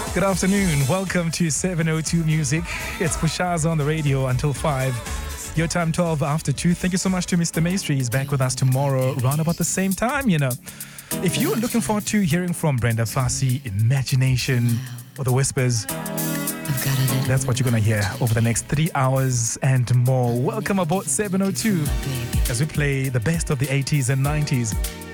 Good afternoon. Welcome to 702 Music. It's Pushaz on the radio until 5. Your time 12 after 2. Thank you so much to Mr. Maestri. He's back with us tomorrow around about the same time, If you're looking forward to hearing from Brenda Fassie, Imagination, or The Whispers, that's what you're going to hear over the next 3 hours and more. Welcome aboard 702 as we play the best of the 80s and 90s.